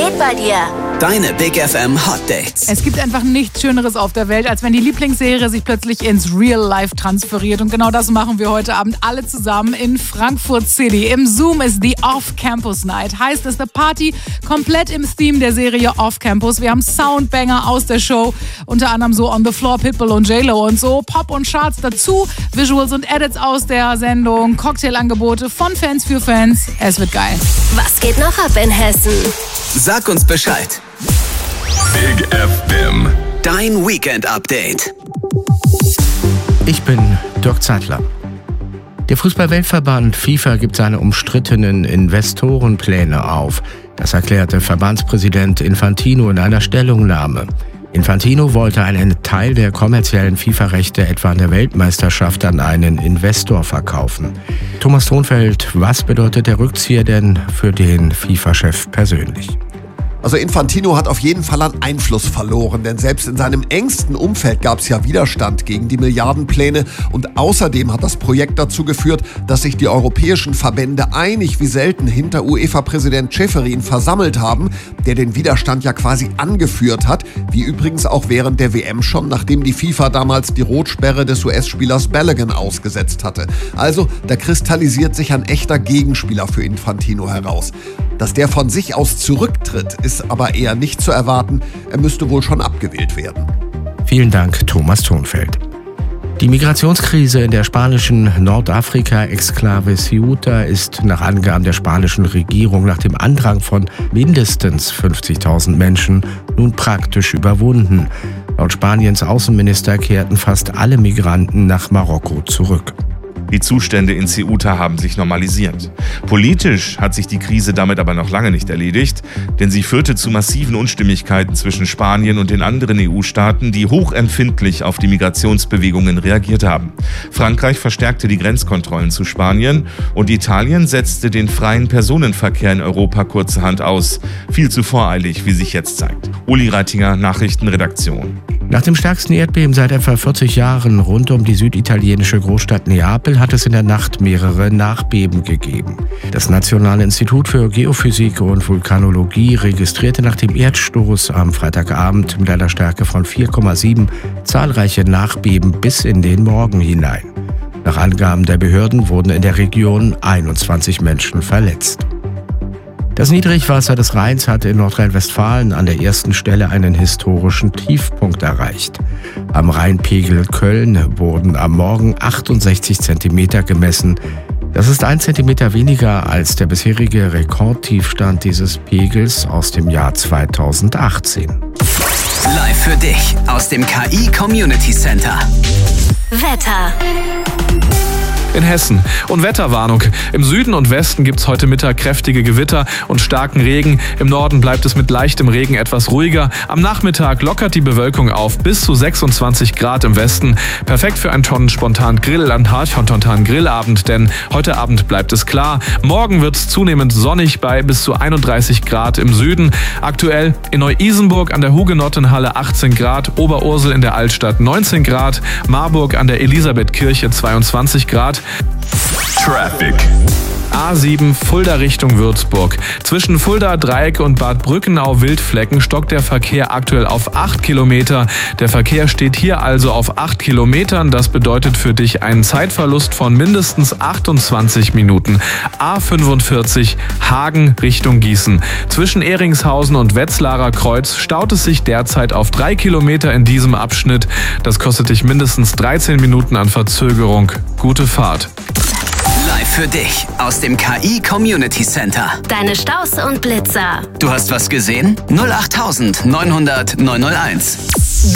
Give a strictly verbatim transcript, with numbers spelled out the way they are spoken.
geht bei dir? Deine Big F M Hot Dates. Es gibt einfach nichts Schöneres auf der Welt, als wenn die Lieblingsserie sich plötzlich ins Real Life transferiert. Und genau das machen wir heute Abend alle zusammen in Frankfurt City. Im Zoom ist die Off-Campus Night. Heißt, es ist eine Party komplett im Theme der Serie Off-Campus. Wir haben Soundbanger aus der Show, unter anderem so On the Floor, Pitbull und J-Lo und so. Pop und Charts dazu, Visuals und Edits aus der Sendung, Cocktailangebote von Fans für Fans. Es wird geil. Was geht noch ab in Hessen? Sag uns Bescheid. Big F M. Dein Weekend-Update. Ich bin Dirk Zeitler. Der Fußball-Weltverband FIFA gibt seine umstrittenen Investorenpläne auf. Das erklärte Verbandspräsident Infantino in einer Stellungnahme. Infantino wollte einen Teil der kommerziellen FIFA-Rechte etwa an der Weltmeisterschaft an einen Investor verkaufen. Thomas Thonfeld, was bedeutet der Rückzieher denn für den FIFA-Chef persönlich? Also Infantino hat auf jeden Fall an Einfluss verloren, denn selbst in seinem engsten Umfeld gab es ja Widerstand gegen die Milliardenpläne und außerdem hat das Projekt dazu geführt, dass sich die europäischen Verbände einig wie selten hinter UEFA-Präsident Ceferin versammelt haben, der den Widerstand ja quasi angeführt hat, wie übrigens auch während der W M schon, nachdem die FIFA damals die Rotsperre des U S-Spielers Balogun ausgesetzt hatte. Also da kristallisiert sich ein echter Gegenspieler für Infantino heraus. Dass der von sich aus zurücktritt, ist aber eher nicht zu erwarten. Er müsste wohl schon abgewählt werden. Vielen Dank, Thomas Thonfeld. Die Migrationskrise in der spanischen Nordafrika-Exklave Ceuta ist nach Angaben der spanischen Regierung nach dem Andrang von mindestens fünfzigtausend Menschen nun praktisch überwunden. Laut Spaniens Außenminister kehrten fast alle Migranten nach Marokko zurück. Die Zustände in Ceuta haben sich normalisiert. Politisch hat sich die Krise damit aber noch lange nicht erledigt, denn sie führte zu massiven Unstimmigkeiten zwischen Spanien und den anderen E U-Staaten, die hochempfindlich auf die Migrationsbewegungen reagiert haben. Frankreich verstärkte die Grenzkontrollen zu Spanien und Italien setzte den freien Personenverkehr in Europa kurzerhand aus. Viel zu voreilig, wie sich jetzt zeigt. Uli Reitinger, Nachrichtenredaktion. Nach dem stärksten Erdbeben seit etwa vierzig Jahren rund um die süditalienische Großstadt Neapel hat es in der Nacht mehrere Nachbeben gegeben. Das Nationale Institut für Geophysik und Vulkanologie registrierte nach dem Erdstoß am Freitagabend mit einer Stärke von vier Komma sieben zahlreiche Nachbeben bis in den Morgen hinein. Nach Angaben der Behörden wurden in der Region einundzwanzig Menschen verletzt. Das Niedrigwasser des Rheins hat in Nordrhein-Westfalen an der ersten Stelle einen historischen Tiefpunkt erreicht. Am Rheinpegel Köln wurden am Morgen achtundsechzig Zentimeter gemessen. Das ist ein Zentimeter weniger als der bisherige Rekordtiefstand dieses Pegels aus dem Jahr zweitausendachtzehn. Live für dich aus dem K I Community Center. Wetter. In Hessen. Und Wetterwarnung. Im Süden und Westen gibt es heute Mittag kräftige Gewitter und starken Regen. Im Norden bleibt es mit leichtem Regen etwas ruhiger. Am Nachmittag lockert die Bewölkung auf bis zu sechsundzwanzig Grad im Westen. Perfekt für einen schon spontan Grill-Spontan Grillabend, denn heute Abend bleibt es klar. Morgen wird es zunehmend sonnig bei bis zu einunddreißig Grad im Süden. Aktuell in Neu-Isenburg an der Hugenottenhalle achtzehn Grad, Oberursel in der Altstadt neunzehn Grad, Marburg an der Elisabethkirche zweiundzwanzig Grad. Traffic. A sieben Fulda Richtung Würzburg. Zwischen Fulda, Dreieck und Bad Brückenau-Wildflecken stockt der Verkehr aktuell auf acht Kilometer. Der Verkehr steht hier also auf acht Kilometern. Das bedeutet für dich einen Zeitverlust von mindestens achtundzwanzig Minuten. A fünfundvierzig Hagen Richtung Gießen. Zwischen Ehringshausen und Wetzlarer Kreuz staut es sich derzeit auf drei Kilometer in diesem Abschnitt. Das kostet dich mindestens dreizehn Minuten an Verzögerung. Gute Fahrt. Live für dich aus dem K I Community Center. Deine Staus und Blitzer. Du hast was gesehen? null acht neunhundert neunhunderт neunhunderteins.